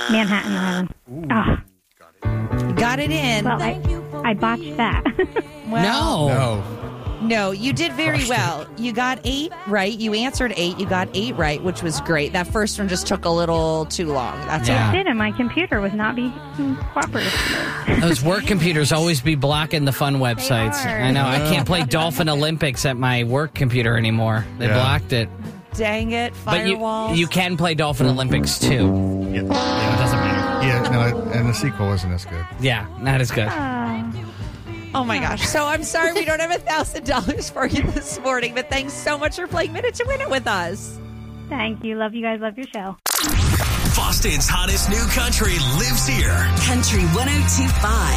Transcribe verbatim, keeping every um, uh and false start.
Manhattan Island. Oh, Got it in. well, I, I botched that. Well, No. No. No, you did very Crushed it. well. You got eight right. You answered eight. You got eight right, which was great. That first one just took a little too long. That's Yeah. all. Did, and my computer was not being cooperative. Those work computers always be blocking the fun websites. are. I know. I can't play Dolphin Olympics at my work computer anymore. They Yeah. blocked it. Dang it, But you, firewalls. you can play Dolphin Olympics too. Yeah, It yeah, doesn't matter. yeah, no, it- and the sequel isn't as good. Yeah, not as good. Oh. Oh my gosh. So I'm sorry we don't have a thousand dollars for you this morning, but thanks so much for playing Minute to Win It with us. Thank you. Love you guys. Love your show. Boston's hottest new country lives here. Country one oh two point five.